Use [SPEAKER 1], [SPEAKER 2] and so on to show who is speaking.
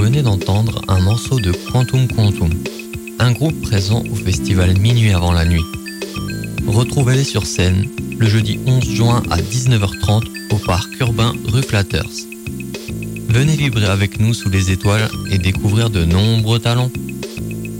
[SPEAKER 1] venez d'entendre un morceau de Quantum Quantum, un groupe présent au festival Minuit avant la nuit. Retrouvez-les sur scène le jeudi 11 juin à 19h30 au parc urbain rue Flatters. Venez vibrer avec nous sous les étoiles et découvrir de nombreux talents.